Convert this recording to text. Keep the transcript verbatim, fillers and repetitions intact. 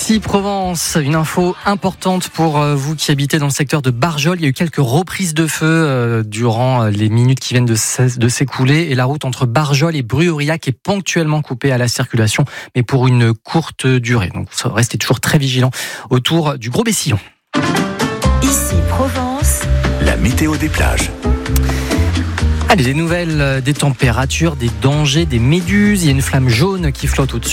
Ici Provence, une info importante pour vous qui habitez dans le secteur de Barjol. Il y a eu quelques reprises de feu durant les minutes qui viennent de s'écouler et la route entre Barjol et Bru-Aurillac est ponctuellement coupée à la circulation, mais pour une courte durée. Donc restez toujours très vigilants autour du Gros Bessillon. Ici Provence, la météo des plages. Allez, des nouvelles des températures, des dangers, des méduses. Il y a une flamme jaune qui flotte au-dessus